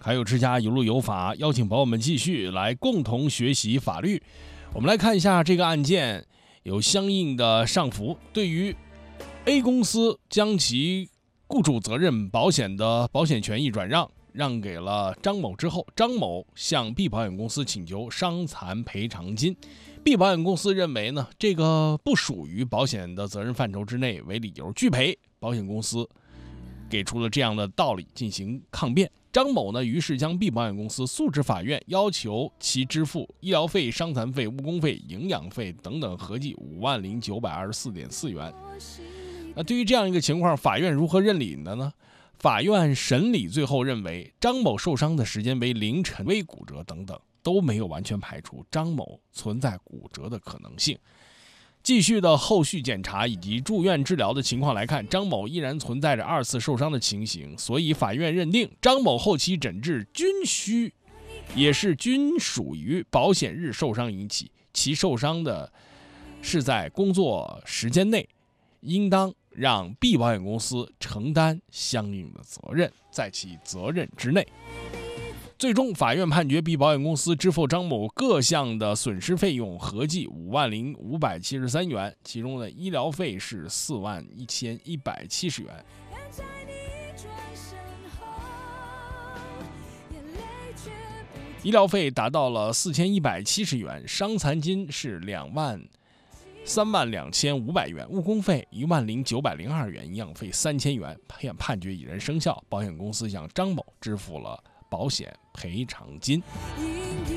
还有之家有路有法，邀请朋友们继续来共同学习法律。我们来看一下这个案件有相应的上浮，对于 A 公司将其雇主责任保险的保险权益让给了张某之后，张某向 B 保险公司请求伤残赔偿金。B 保险公司认为呢，这个不属于保险的责任范畴之内为理由拒赔，保险公司给出了这样的道理进行抗辩。张某呢，于是将 B 保险公司诉至法院，要求其支付医疗费、伤残费、误工费、营养费等等，合计50924.4元。那对于这样一个情况，法院如何认理的呢？法院审理最后认为，张某受伤的时间为凌晨，未骨折等等，都没有完全排除张某存在骨折的可能性。继续的后续检查以及住院治疗的情况来看，张某依然存在着2次受伤的情形，所以法院认定张某后期诊治均属于保险日受伤引起，其受伤的是在工作时间内，应当让 B 保险公司承担相应的责任，在其责任之内。最终，法院判决 B 保险公司支付张某各项的损失费用合计50573元，其中的医疗费是41170元。医疗费达到了4170元，伤残金是32500元，误工费10902元，营养费3000元。判决已然生效，保险公司向张某支付了保险赔偿金。